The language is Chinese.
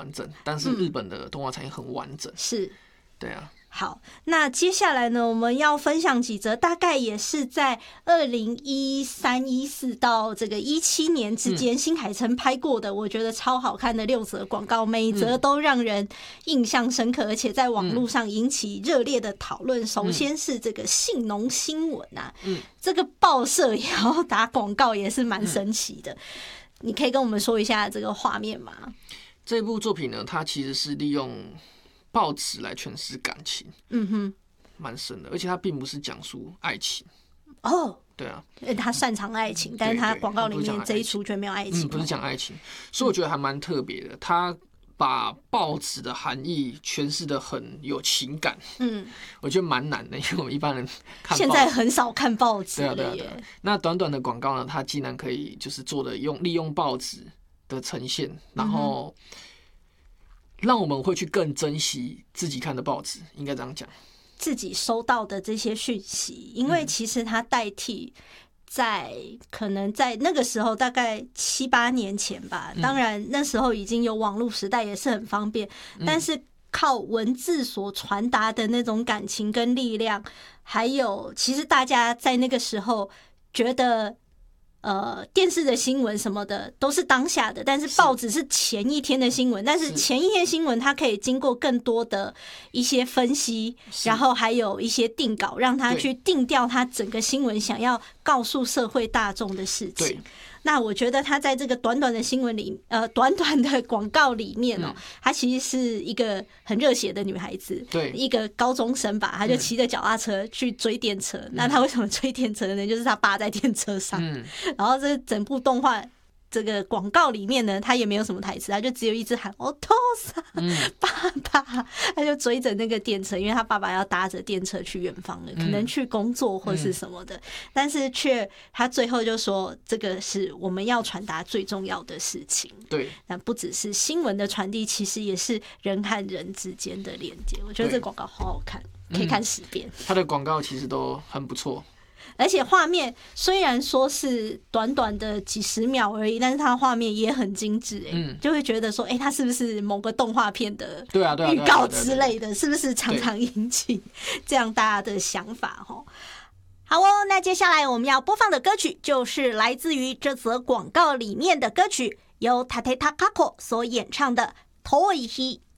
完整，但是日本的动画产业很完整。 是， 对啊。 好，那接下来呢，我们要分享几则，大概也是在2013、14到这个17年之间，新海诚拍过的，我觉得超好看的6则广告，每一则都让人印象深刻，而且在网络上引起热烈的讨论。首先是这个信农新闻啊，这个报社也要打广告，也是蛮神奇的。你可以跟我们说一下这个画面吗？ 这部作品呢，它其实是利用报纸来诠释感情，蛮深的，而且它并不是讲述爱情。 哦， 对啊， 他擅长爱情，但是他广告里面这一出却没有爱情， 不是讲爱情，所以我觉得还蛮特别的。他把报纸的含义诠释的很有情感，我觉得蛮难的，因为我们一般人看现在很少看报纸了耶。 对啊。那短短的广告呢，它竟然可以就是做的利用报纸的呈现，然后让我们会去更珍惜自己看的报纸，应该这样讲。 自己收到的这些讯息，因为其实它代替可能在那个时候大概7、8年前吧，当然那时候已经有网络时代，也是很方便，但是靠文字所传达的那种感情跟力量，还有其实大家在那个时候觉得电视的新闻什么的都是当下的，但是报纸是前一天的新闻，但是前一天新闻它可以经过更多的一些分析，然后还有一些定稿，让他去定调他整个新闻想要告诉社会大众的事情。那我觉得他在这个短短的新闻里，短短的广告里面她其实是一个很热血的女孩子， 对， 一个高中生吧，她就骑着脚踏车去追电车。那她为什么追电车呢？就是她爸在电车上。然后这整部动画这个广告里面呢，他也没有什么台词，他就只有一直喊“お父さん，爸爸”，他就追着那个电车，因为他爸爸要搭着电车去远方了，可能去工作或是什么的，但是他最后就说，这个是我们要传达最重要的事情。 对， 但不只是新闻的传递，其实也是人和人之间的连接。我觉得这个广告好好看，可以看10遍。 他的广告其实都很不错。 而且画面虽然说是短短的几十秒而已，但是它画面也很精致，就会觉得说，它是不是某个动画片的预告之类的，是不是常常引起这样大家的想法？好哦，那接下来我们要播放的歌曲就是来自于这则广告里面的歌曲，由 Tate Takako 所演唱的《Toihi》。